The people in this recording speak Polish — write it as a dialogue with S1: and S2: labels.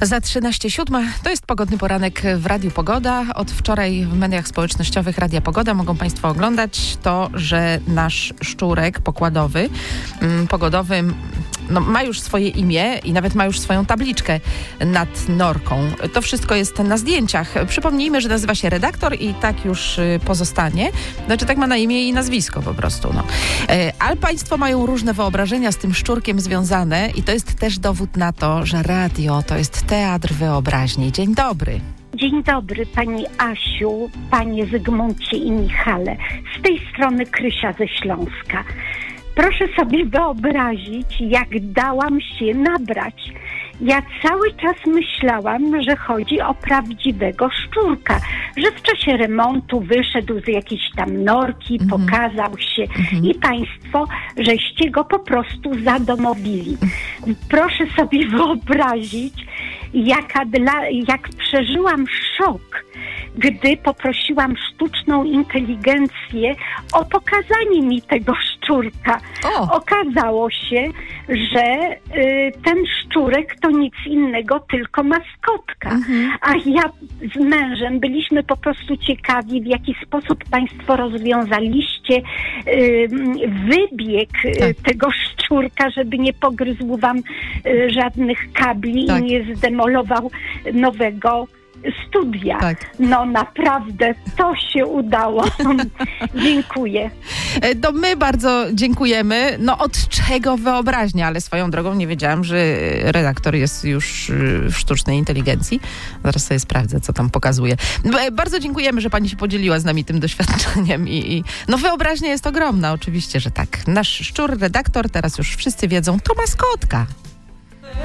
S1: Za 13:07 to jest pogodny poranek w Radiu Pogoda. Od wczoraj w mediach społecznościowych Radia Pogoda mogą Państwo oglądać to, że nasz szczurek pokładowy, pogodowy, ma już swoje imię i nawet ma już swoją tabliczkę nad norką. To wszystko jest na zdjęciach. Przypomnijmy, że nazywa się Redaktor i tak już pozostanie. Znaczy tak ma na imię i nazwisko po prostu. Ale Państwo mają różne wyobrażenia z tym szczurkiem związane i to jest też dowód na to, że radio to jest teatr wyobraźni. Dzień dobry.
S2: Dzień dobry Pani Asiu, Panie Zygmuncie i Michale. Z tej strony Krysia ze Śląska. Proszę sobie wyobrazić, jak dałam się nabrać. Ja cały czas myślałam, że chodzi o prawdziwego szczurka, że w czasie remontu wyszedł z jakiejś tam norki, pokazał się i Państwo, żeście go po prostu zadomowili. Proszę sobie wyobrazić, jak przeżyłam szok, gdy poprosiłam sztuczną inteligencję o pokazanie mi tego szczurka. Okazało się, że ten szczurek to nic innego, tylko maskotka. A ja z mężem byliśmy po prostu ciekawi, w jaki sposób Państwo rozwiązaliście wybieg tego szczurka, żeby nie pogryzł Wam żadnych kabli i nie zdemolował nowego studia. No naprawdę, to się udało. Dziękuję.
S1: To my bardzo dziękujemy. Od czego wyobraźnia, ale swoją drogą nie wiedziałam, że redaktor jest już w sztucznej inteligencji. Zaraz sobie sprawdzę, co tam pokazuje. Bardzo dziękujemy, że Pani się podzieliła z nami tym doświadczeniem i wyobraźnia jest ogromna, oczywiście, że tak. Nasz szczur, redaktor, teraz już wszyscy wiedzą, to maskotka.